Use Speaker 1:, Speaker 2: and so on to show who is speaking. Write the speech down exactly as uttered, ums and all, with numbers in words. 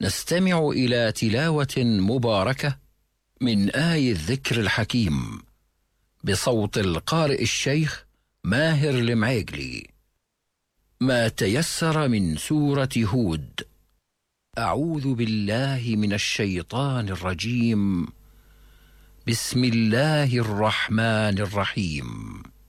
Speaker 1: نستمع إلى تلاوة مباركة من آي الذكر الحكيم بصوت القارئ الشيخ ماهر المعيقلي. ما تيسر من سورة هود. أعوذ بالله من الشيطان الرجيم. بسم الله الرحمن الرحيم.